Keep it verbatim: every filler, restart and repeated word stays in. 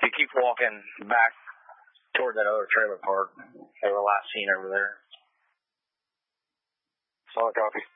You keep walking back toward that other trailer park. They were last seen over there. Solid copy.